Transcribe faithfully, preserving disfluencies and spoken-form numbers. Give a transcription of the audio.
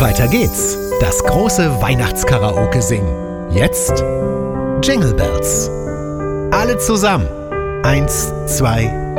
Weiter geht's. Das große Weihnachtskaraoke singen. Jetzt Jingle Bells. Alle zusammen. Eins, zwei,